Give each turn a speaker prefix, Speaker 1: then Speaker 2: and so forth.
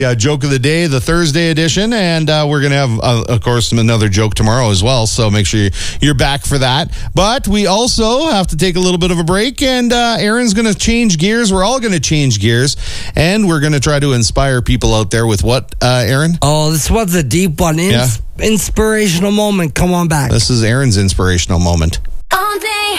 Speaker 1: Yeah, joke of the day, the Thursday edition, and we're going to have, of course, another joke tomorrow as well, so make sure you're back for that. But we also have to take a little bit of a break, and Aaron's going to change gears. We're all going to change gears, and we're going to try to inspire people out there with what, Aaron?
Speaker 2: Oh, this one's a deep one. Inspirational moment. Come on back.
Speaker 1: This is Aaron's inspirational moment.
Speaker 3: All day.